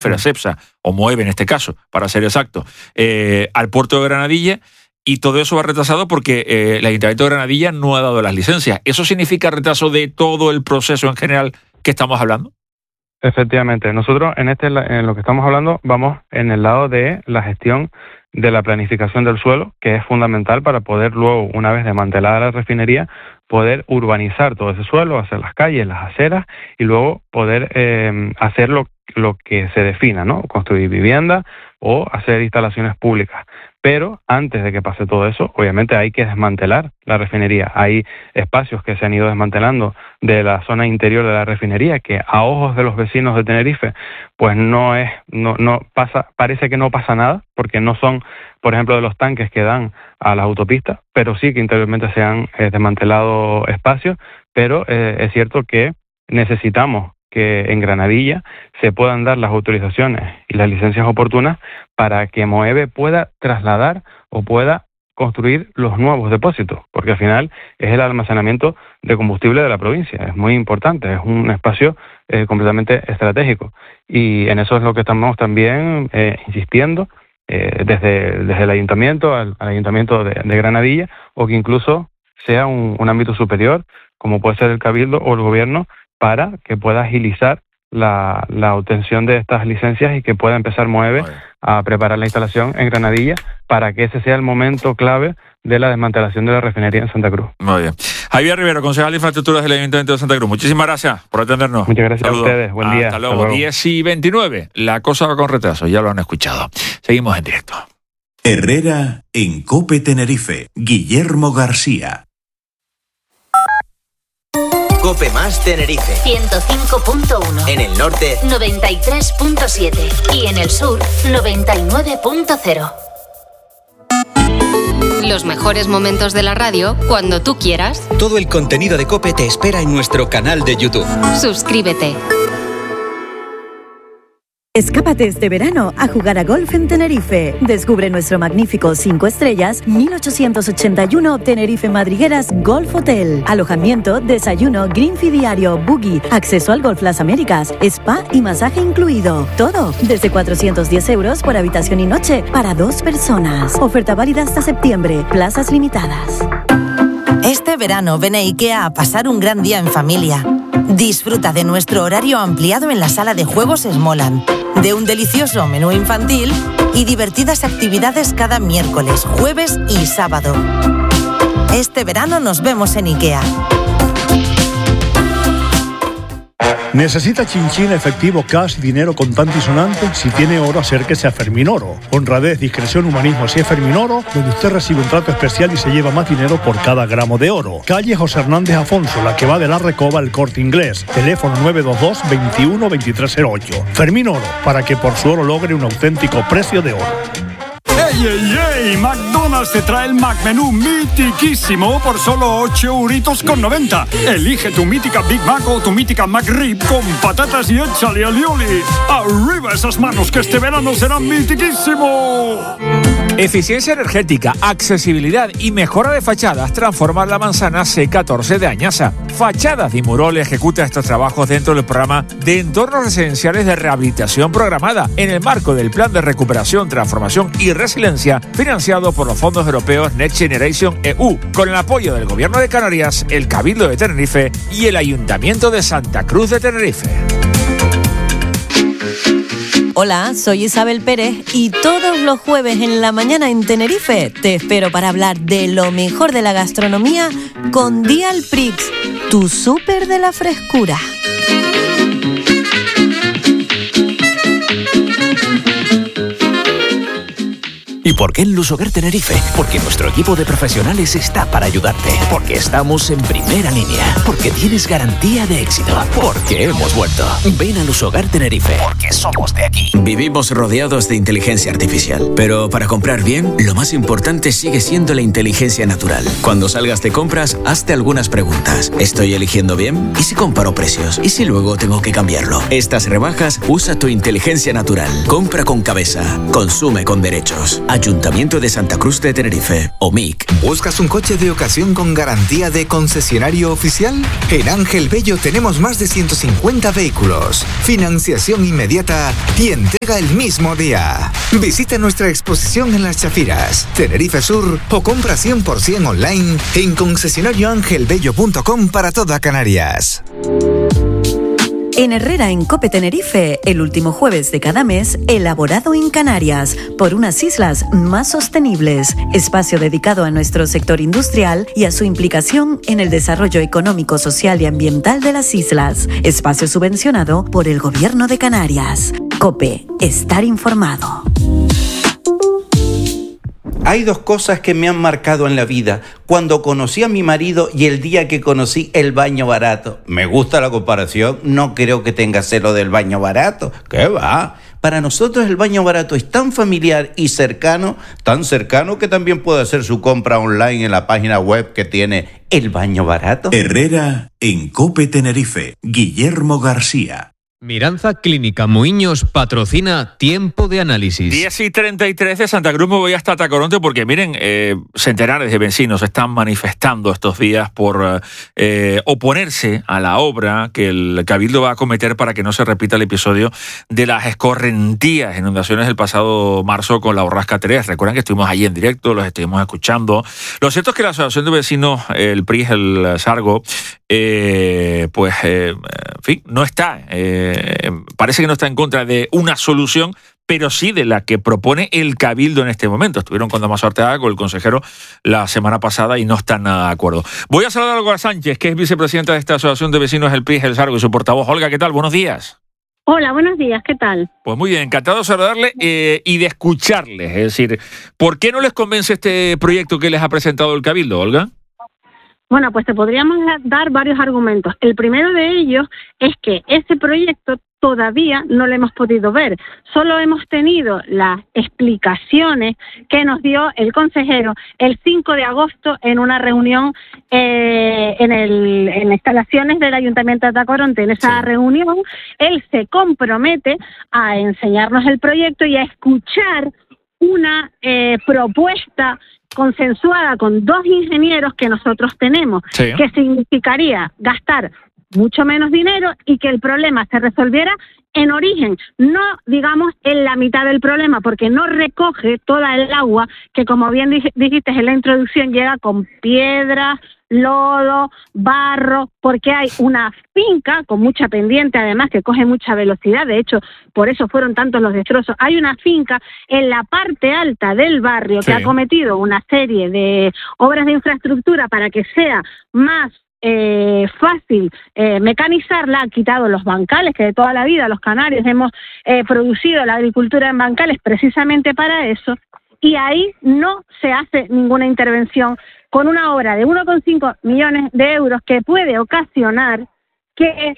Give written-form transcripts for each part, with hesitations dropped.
Cepsa, o Moeve en este caso, para ser exacto, al puerto de Granadilla, y todo eso va retrasado porque el Ayuntamiento de Granadilla no ha dado las licencias. ¿Eso significa retraso de todo el proceso en general que estamos hablando? Efectivamente, nosotros en lo que estamos hablando vamos en el lado de la gestión de la planificación del suelo, que es fundamental para poder luego, una vez desmantelada la refinería, poder urbanizar todo ese suelo, hacer las calles, las aceras y luego poder hacer lo que se defina, ¿no? Construir viviendas o hacer instalaciones públicas. Pero antes de que pase todo eso, obviamente hay que desmantelar la refinería. Hay espacios que se han ido desmantelando de la zona interior de la refinería que a ojos de los vecinos de Tenerife, pues parece que no pasa nada, porque no son, por ejemplo, de los tanques que dan a las autopistas, pero sí que interiormente se han desmantelado espacios, pero es cierto que necesitamos que en Granadilla se puedan dar las autorizaciones y las licencias oportunas para que Moeve pueda trasladar o pueda construir los nuevos depósitos, porque al final es el almacenamiento de combustible de la provincia, es muy importante, es un espacio completamente estratégico, y en eso es lo que estamos también insistiendo desde el ayuntamiento al ayuntamiento de Granadilla, o que incluso sea un ámbito superior, como puede ser el Cabildo o el Gobierno, para que pueda agilizar la obtención de estas licencias y que pueda empezar Moeve a preparar la instalación en Granadilla para que ese sea el momento clave de la desmantelación de la refinería en Santa Cruz. Muy bien. Javier Rivero, concejal de Infraestructuras del Ayuntamiento de Santa Cruz. Muchísimas gracias por atendernos. Muchas gracias a ustedes. Buen día. Hasta luego. 10:29. La cosa va con retraso, ya lo han escuchado. Seguimos en directo. Herrera en COPE Tenerife. Guillermo García. COPE Más Tenerife 105.1, en el norte 93.7 y en el sur 99.0. Los mejores momentos de la radio cuando tú quieras. Todo el contenido de COPE te espera en nuestro canal de YouTube. Suscríbete. Escápate este verano a jugar a golf en Tenerife. Descubre nuestro magnífico 5 estrellas 1881 Tenerife Madrigueras Golf Hotel. Alojamiento, desayuno, green fee diario, buggy, acceso al Golf Las Américas, spa y masaje incluido. Todo desde 410 euros por habitación y noche para 2 personas. Oferta válida hasta septiembre. Plazas limitadas. Este verano ven a IKEA a pasar un gran día en familia. Disfruta de nuestro horario ampliado en la sala de juegos Smoland, de un delicioso menú infantil y divertidas actividades cada miércoles, jueves y sábado. Este verano nos vemos en IKEA. ¿Necesita chinchín, efectivo, cash, dinero contante y sonante? Si tiene oro, acérquese a Fermín Oro. Honradez, discreción, humanismo, si es Fermín Oro, donde usted recibe un trato especial y se lleva más dinero por cada gramo de oro. Calle José Hernández Afonso, la que va de la Recoba al Corte Inglés. Teléfono 922 21 2308. Fermín Oro, para que por su oro logre un auténtico precio de oro. ¡Ey, ey, ey! McDonald's te trae el McMenú mitiquísimo por solo 8,90 €. Elige tu mítica Big Mac o tu mítica McRib con patatas y échale alioli. ¡Arriba esas manos, que este verano será mitiquísimo! Eficiencia energética, accesibilidad y mejora de fachadas transforma la manzana C14 de Añasa. Fachadas de Murol ejecuta estos trabajos dentro del programa de entornos residenciales de rehabilitación programada en el marco del Plan de Recuperación, Transformación y Resiliencia financiado por los fondos europeos Next Generation EU, con el apoyo del Gobierno de Canarias, el Cabildo de Tenerife y el Ayuntamiento de Santa Cruz de Tenerife. Hola, soy Isabel Pérez y todos los jueves en la mañana en Tenerife te espero para hablar de lo mejor de la gastronomía con Dial Prix, tu súper de la frescura. ¿Y por qué en Lusoguer Tenerife? Porque nuestro equipo de profesionales está para ayudarte. Porque estamos en primera línea. Porque tienes garantía de éxito. Porque hemos vuelto. Ven a Lusoguer Tenerife. Porque somos de aquí. Vivimos rodeados de inteligencia artificial. Pero para comprar bien, lo más importante sigue siendo la inteligencia natural. Cuando salgas de compras, hazte algunas preguntas. ¿Estoy eligiendo bien? ¿Y si comparo precios? ¿Y si luego tengo que cambiarlo? Estas rebajas, usa tu inteligencia natural. Compra con cabeza. Consume con derechos. Ayuntamiento de Santa Cruz de Tenerife, OMIC. ¿Buscas un coche de ocasión con garantía de concesionario oficial? En Ángel Bello tenemos más de 150 vehículos, financiación inmediata y entrega el mismo día. Visita nuestra exposición en Las Chafiras, Tenerife Sur, o compra 100% online en concesionarioangelbello.com para toda Canarias. En Herrera en Cope Tenerife, el último jueves de cada mes, elaborado en Canarias, por unas islas más sostenibles. Espacio dedicado a nuestro sector industrial y a su implicación en el desarrollo económico, social y ambiental de las islas. Espacio subvencionado por el Gobierno de Canarias. Cope, estar informado. Hay dos cosas que me han marcado en la vida. Cuando conocí a mi marido y el día que conocí el baño barato. Me gusta la comparación, no creo que tenga celo del baño barato. ¿Qué va? Para nosotros el baño barato es tan familiar y cercano, tan cercano que también puede hacer su compra online en la página web que tiene el baño barato. Herrera en Cope Tenerife, Guillermo García. Miranza Clínica Muiños patrocina Tiempo de Análisis. 10:33 de Santa Cruz, me voy hasta Tacoronte porque miren, centenares de vecinos están manifestando estos días por oponerse a la obra que el Cabildo va a acometer para que no se repita el episodio de las escorrentías inundaciones del pasado marzo con la borrasca Teresa. Recuerdan que estuvimos allí en directo, los estuvimos escuchando. Lo cierto es que la Asociación de Vecinos, el PRI, el Sargo, en fin, no está... parece que no está en contra de una solución, pero sí de la que propone el Cabildo en este momento. Estuvieron con Damaso Arteaga, con el consejero, la semana pasada y no están nada de acuerdo. Voy a saludar a Olga Sánchez, que es vicepresidenta de esta Asociación de Vecinos del PRI, el Sargo, y su portavoz. Olga, ¿qué tal? Buenos días. Hola, buenos días, ¿qué tal? Pues muy bien, encantado de saludarle y de escucharles. Es decir, ¿por qué no les convence este proyecto que les ha presentado el Cabildo, Olga? Bueno, pues te podríamos dar varios argumentos. El primero de ellos es que ese proyecto todavía no lo hemos podido ver. Solo hemos tenido las explicaciones que nos dio el consejero el 5 de agosto en una reunión en instalaciones del Ayuntamiento de Tacoronte. En esa reunión, él se compromete a enseñarnos el proyecto y a escuchar una propuesta consensuada con dos ingenieros que nosotros tenemos, que significaría gastar mucho menos dinero y que el problema se resolviera en origen, no digamos en la mitad del problema, porque no recoge toda el agua que, como bien dijiste en la introducción, llega con piedras, lodo, barro, porque hay una finca con mucha pendiente, además que coge mucha velocidad. De hecho, por eso fueron tantos los destrozos. Hay una finca en la parte alta del barrio que ha cometido una serie de obras de infraestructura para que sea más fácil mecanizarla. Ha quitado los bancales, que de toda la vida los canarios hemos producido la agricultura en bancales precisamente para eso, y ahí no se hace ninguna intervención con una obra de 1,5 millones de euros que puede ocasionar que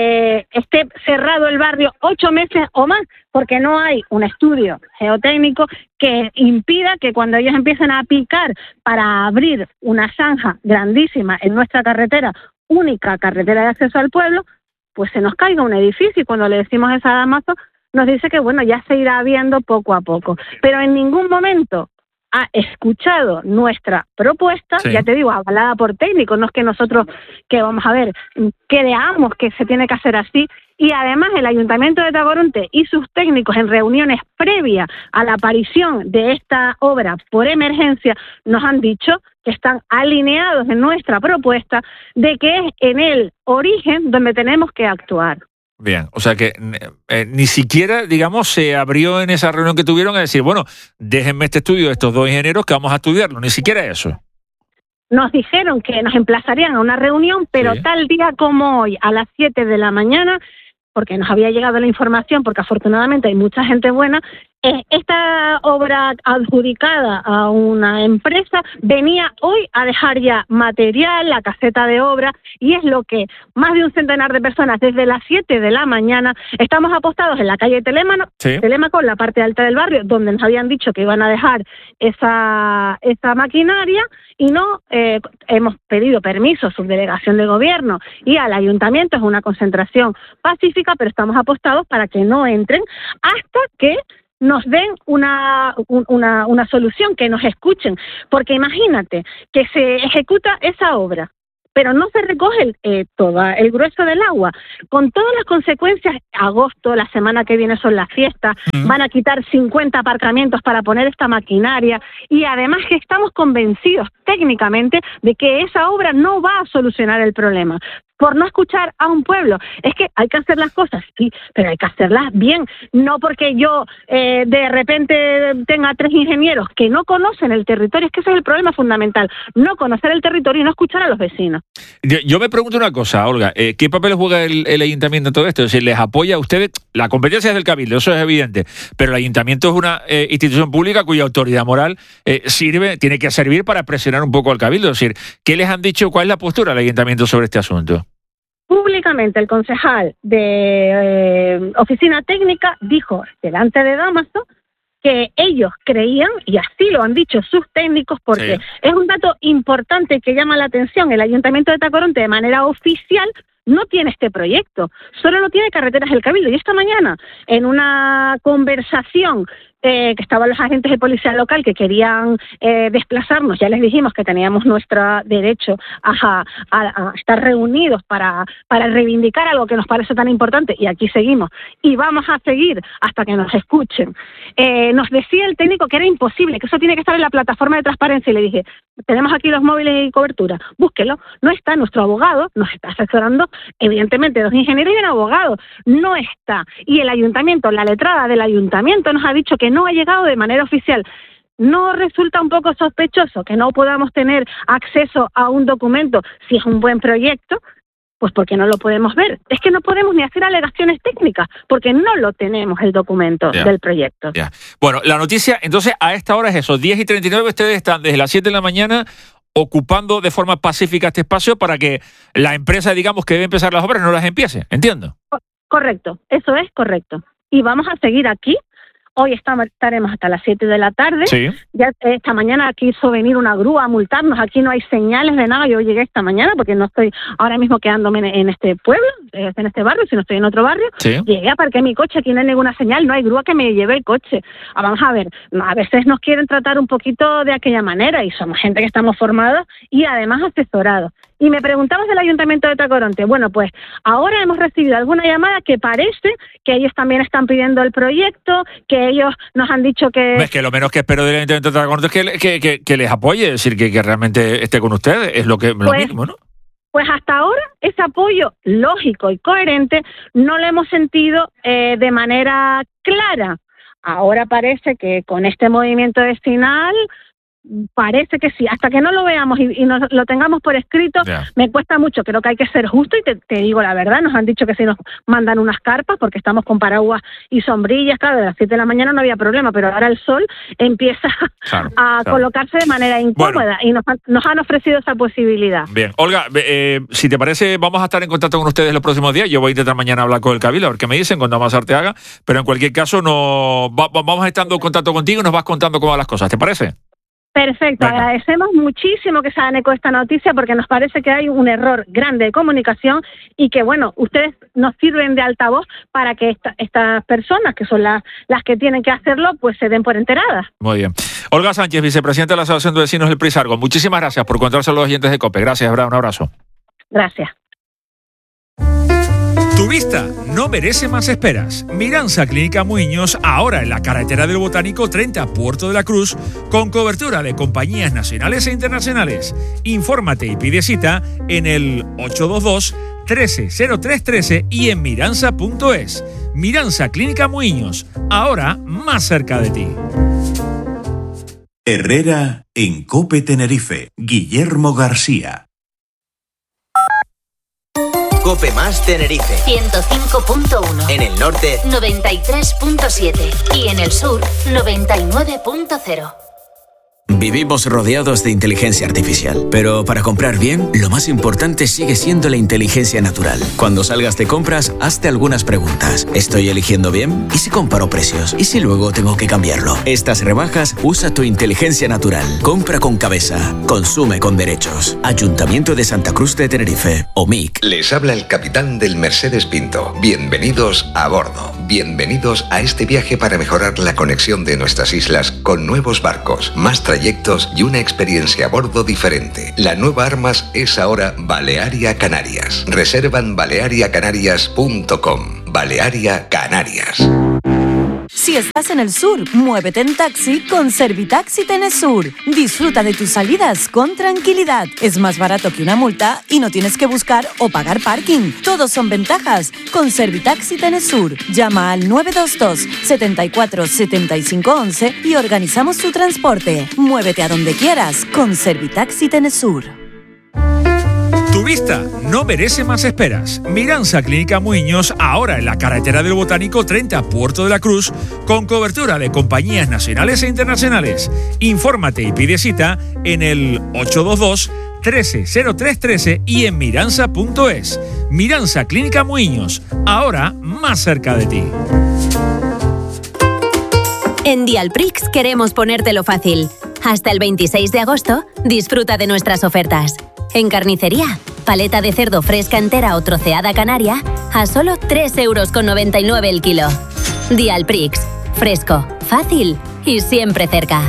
esté cerrado el barrio 8 meses o más, porque no hay un estudio geotécnico que impida que cuando ellos empiecen a picar para abrir una zanja grandísima en nuestra carretera, única carretera de acceso al pueblo, pues se nos caiga un edificio. Y cuando le decimos eso a Damaso, nos dice que bueno, ya se irá viendo poco a poco. Pero en ningún momento ha escuchado nuestra propuesta, ya te digo, avalada por técnicos, no es que nosotros, que vamos a ver, creamos que se tiene que hacer así. Y además el Ayuntamiento de Tacoronte y sus técnicos, en reuniones previas a la aparición de esta obra por emergencia, nos han dicho que están alineados en nuestra propuesta de que es en el origen donde tenemos que actuar. Bien, o sea que ni siquiera, digamos, se abrió en esa reunión que tuvieron a decir, bueno, déjenme este estudio de estos dos ingenieros que vamos a estudiarlo, ni siquiera eso. Nos dijeron que nos emplazarían a una reunión, pero tal día como hoy, a las 7 de la mañana, porque nos había llegado la información, porque afortunadamente hay mucha gente buena, esta obra adjudicada a una empresa venía hoy a dejar ya material, la caseta de obra, y es lo que más de un centenar de personas desde las 7 de la mañana estamos apostados en la calle Telémaco, en la parte alta del barrio, donde nos habían dicho que iban a dejar esa maquinaria, y no hemos pedido permiso, subdelegación de gobierno y al ayuntamiento. Es una concentración pacífica, pero estamos apostados para que no entren hasta que nos den una solución, que nos escuchen, porque imagínate que se ejecuta esa obra, pero no se recoge todo el grueso del agua, con todas las consecuencias. Agosto, la semana que viene son las fiestas, van a quitar 50 aparcamientos para poner esta maquinaria, y además que estamos convencidos técnicamente de que esa obra no va a solucionar el problema, por no escuchar a un pueblo. Es que hay que hacer las cosas, sí, pero hay que hacerlas bien, no porque yo de repente tenga 3 ingenieros que no conocen el territorio. Es que ese es el problema fundamental, no conocer el territorio y no escuchar a los vecinos. Yo me pregunto una cosa, Olga, ¿qué papel juega el ayuntamiento en todo esto? Es decir, ¿les apoya a ustedes? La competencia es del Cabildo, eso es evidente, pero el ayuntamiento es una institución pública cuya autoridad moral tiene que servir para presionar un poco al Cabildo. Es decir, ¿qué les han dicho? ¿Cuál es la postura del ayuntamiento sobre este asunto? Públicamente el concejal de Oficina Técnica dijo delante de Dámaso que ellos creían, y así lo han dicho sus técnicos, porque es un dato importante que llama la atención, el Ayuntamiento de Tacoronte de manera oficial no tiene este proyecto, solo lo tiene Carreteras del Cabildo. Y esta mañana, en una conversación que estaban los agentes de policía local que querían desplazarnos, ya les dijimos que teníamos nuestro derecho a estar reunidos para reivindicar algo que nos parece tan importante, y aquí seguimos, y vamos a seguir hasta que nos escuchen. Nos decía el técnico que era imposible, que eso tiene que estar en la plataforma de transparencia, y le dije, tenemos aquí los móviles y cobertura, búsquelo. No está. Nuestro abogado nos está asesorando, evidentemente 2 ingenieros y un abogado, no está. Y el ayuntamiento, la letrada del ayuntamiento nos ha dicho que no ha llegado de manera oficial. ¿No resulta un poco sospechoso que no podamos tener acceso a un documento si es un buen proyecto? Pues porque no lo podemos ver. Es que no podemos ni hacer alegaciones técnicas, porque no lo tenemos el documento del proyecto. Bueno, la noticia, entonces, a esta hora es eso, 10:39, ustedes están desde las 7 de la mañana ocupando de forma pacífica este espacio para que la empresa, digamos, que debe empezar las obras, no las empiece, ¿entiendo? Correcto, eso es correcto. Y vamos a seguir aquí. Hoy estaremos hasta las 7 de la tarde. Sí. Ya esta mañana quiso venir una grúa a multarnos. Aquí no hay señales de nada. Yo llegué esta mañana porque no estoy ahora mismo quedándome en este pueblo, en este barrio, sino estoy en otro barrio. Sí. Llegué, aparqué mi coche, aquí no hay ninguna señal, no hay grúa que me lleve el coche. Vamos a ver, a veces nos quieren tratar un poquito de aquella manera, y somos gente que estamos formados y además asesorados. Y me preguntabas del Ayuntamiento de Tacoronte. Bueno, pues ahora hemos recibido alguna llamada que parece que ellos también están pidiendo el proyecto, que ellos nos han dicho que... Es que lo menos que espero del Ayuntamiento de Tacoronte es que les apoye, es decir, que realmente esté con ustedes, es lo mínimo, ¿no? Pues hasta ahora ese apoyo lógico y coherente no lo hemos sentido de manera clara. Ahora parece que con este movimiento vecinal... Parece que sí, hasta que no lo veamos y lo tengamos por escrito, me cuesta mucho. Creo que hay que ser justo, y te digo la verdad, nos han dicho que si nos mandan unas carpas, porque estamos con paraguas y sombrillas, claro, de las 7 de la mañana no había problema, pero ahora el sol empieza a colocarse de manera incómoda, y nos han ofrecido esa posibilidad. Bien, Olga, si te parece, vamos a estar en contacto con ustedes los próximos días. Yo voy a intentar mañana hablar con el Cabildo, a ver qué me dicen, con Damas Arteaga, pero en cualquier caso vamos estando en contacto contigo y nos vas contando cómo van las cosas, ¿te parece? Perfecto, agradecemos muchísimo que se hagan eco de esta noticia, porque nos parece que hay un error grande de comunicación, y que, bueno, ustedes nos sirven de altavoz para que estas personas, que son las que tienen que hacerlo, pues se den por enteradas. Muy bien. Olga Sánchez, vicepresidenta de la Asociación de Vecinos del Prisargo, muchísimas gracias por contarse a los oyentes de COPE. Gracias, un abrazo. Gracias. Tu vista no merece más esperas. Miranza Clínica Muiños, ahora en la carretera del Botánico 30, Puerto de la Cruz, con cobertura de compañías nacionales e internacionales. Infórmate y pide cita en el 822-130313 y en miranza.es. Miranza Clínica Muiños, ahora más cerca de ti. Herrera en COPE Tenerife. Guillermo García. COPE más Tenerife 105.1, en el norte 93.7 y en el sur 99.0. Vivimos rodeados de inteligencia artificial, pero para comprar bien, lo más importante sigue siendo la inteligencia natural. Cuando salgas de compras, hazte algunas preguntas. ¿Estoy eligiendo bien? ¿Y si comparo precios? ¿Y si luego tengo que cambiarlo? Estas rebajas, usa tu inteligencia natural. Compra con cabeza. Consume con derechos. Ayuntamiento de Santa Cruz de Tenerife, OMIC. Les habla el capitán del Mercedes Pinto. Bienvenidos a bordo. Bienvenidos a este viaje para mejorar la conexión de nuestras islas con nuevos barcos, más trayectos y una experiencia a bordo diferente. La nueva Armas es ahora Balearia Canarias. Reserva en baleariacanarias.com. Balearia Canarias. Si estás en el sur, muévete en taxi con Servitaxi Tenesur. Disfruta de tus salidas con tranquilidad. Es más barato que una multa y no tienes que buscar o pagar parking. Todos son ventajas con Servitaxi Tenesur. Llama al 922 74 75 11 y organizamos tu transporte. Muévete a donde quieras con Servitaxi Tenesur. Tu vista no merece más esperas. Miranza Clínica Muiños, ahora en la carretera del Botánico 30 Puerto de la Cruz, con cobertura de compañías nacionales e internacionales. Infórmate y pide cita en el 822 130313 y en miranza.es. Miranza Clínica Muiños, ahora más cerca de ti. En Dialprix queremos ponértelo fácil. Hasta el 26 de agosto, disfruta de nuestras ofertas. En carnicería, paleta de cerdo fresca entera o troceada canaria a solo 3,99 € el kilo. Dialprix, fresco, fácil y siempre cerca.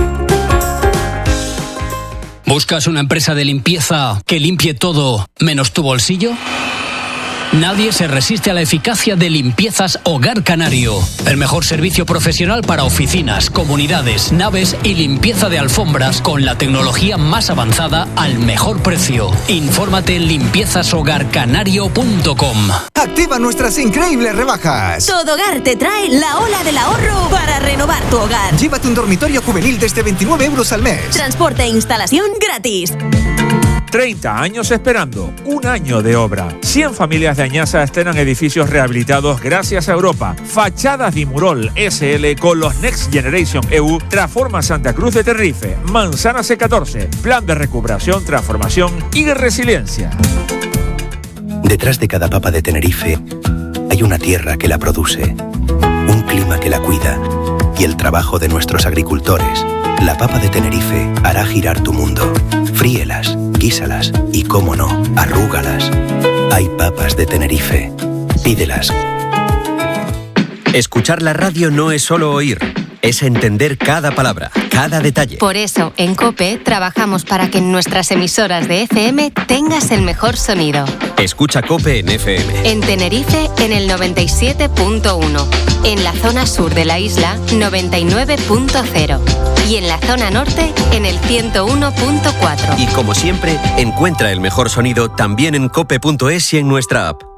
¿Buscas una empresa de limpieza que limpie todo menos tu bolsillo? Nadie se resiste a la eficacia de Limpiezas Hogar Canario. El mejor servicio profesional para oficinas, comunidades, naves y limpieza de alfombras con la tecnología más avanzada al mejor precio. Infórmate en limpiezashogarcanario.com. Activa nuestras increíbles rebajas. Todo Hogar te trae la ola del ahorro para renovar tu hogar. Llévate un dormitorio juvenil desde 29 € al mes. Transporte e instalación gratis. 30 años esperando, un año de obra. 100 familias de Añaza estrenan edificios rehabilitados gracias a Europa. Fachadas Dimurol SL con los Next Generation EU transforma Santa Cruz de Tenerife. Manzana C14, plan de recuperación, transformación y resiliencia. Detrás de cada papa de Tenerife hay una tierra que la produce, un clima que la cuida y el trabajo de nuestros agricultores. La papa de Tenerife hará girar tu mundo. Fríelas, guísalas y, cómo no, arrúgalas. Hay papas de Tenerife. Pídelas. Escuchar la radio no es solo oír, es entender cada palabra, cada detalle. Por eso, en COPE trabajamos para que en nuestras emisoras de FM tengas el mejor sonido. Escucha COPE en FM. En Tenerife, en el 97.1. En la zona sur de la isla, 99.0. Y en la zona norte, en el 101.4. Y como siempre, encuentra el mejor sonido también en cope.es y en nuestra app.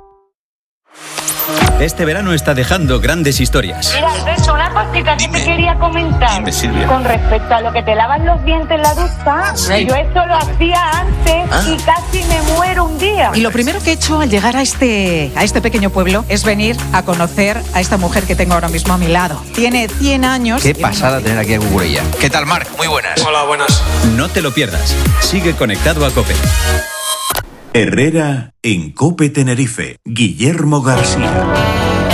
Este verano está dejando grandes historias. Mira, Alberto, una cosita que te quería comentar. Dime, Silvia. Con respecto a lo que te lavan los dientes en la ducha, yo eso lo hacía antes y casi me muero un día. Y lo primero que he hecho al llegar a este pequeño pueblo es venir a conocer a esta mujer que tengo ahora mismo a mi lado. Tiene 100 años. Qué pasada tener aquí a Cucurella. ¿Qué tal, Marc? Muy buenas. Hola, buenas. No te lo pierdas. Sigue conectado a COPE. Herrera en COPE Tenerife. Guillermo García.